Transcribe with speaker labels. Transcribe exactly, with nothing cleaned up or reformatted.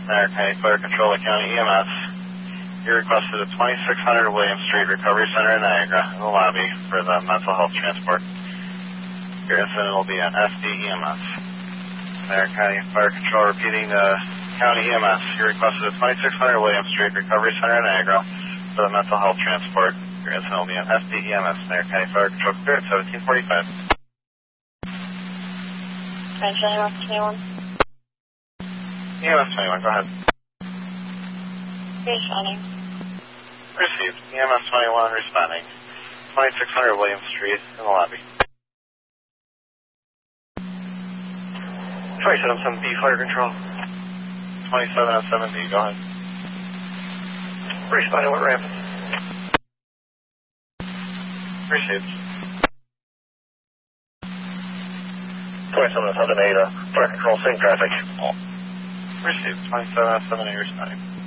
Speaker 1: American County Fire Control, County E M S. You requested a twenty-six hundred William Street Recovery Center in Niagara in the lobby for the mental health transport. Your incident will be at S D E M S. American County Fire Control repeating the County E M S. You requested a twenty-six hundred William Street Recovery Center in Niagara for the mental health transport. Your incident will be at S D E M S. American County Fire Control, clear at seventeen forty-five.
Speaker 2: Attention, E M S twenty-one.
Speaker 1: E M S twenty-one, go ahead.
Speaker 2: Responding.
Speaker 1: Received. E M S twenty-one responding. twenty-six hundred William Street in the lobby.
Speaker 3: twenty-seven oh seven B, Fire Control.
Speaker 1: twenty-seven oh seven B, go ahead.
Speaker 3: Responding, what ramp?
Speaker 1: Received.
Speaker 3: twenty-seven oh seven A, uh, Fire Control, same traffic.
Speaker 1: Received. twenty-seven oh seven A responding.